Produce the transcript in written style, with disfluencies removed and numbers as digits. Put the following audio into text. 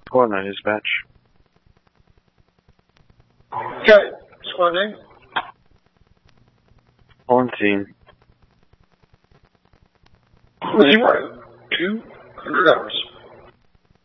Squad 9 dispatch. Okay, squad name. On scene. 0 200 hours.